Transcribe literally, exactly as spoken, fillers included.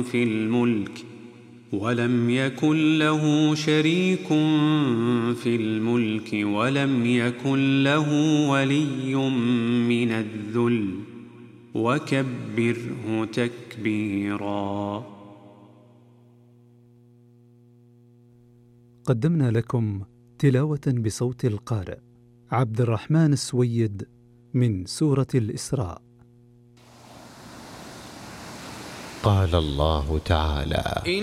في الملك ولم يكن له شريك في الملك ولم يكن له ولي من الذل وكبره تكبيرا. قدمنا لكم تلاوة بصوت القارئ عبد الرحمن السويد من سورة الإسراء. قال الله تعالى: